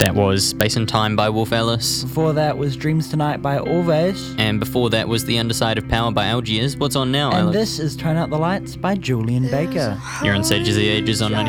That was Space and Time by Wolf Alice. Before that was Dreams Tonight by Alves. And before that was The Underside of Power by Algiers. What's on now, And Alex? this is Turn Out the Lights by Julian Baker. You're on Sages of the Ages on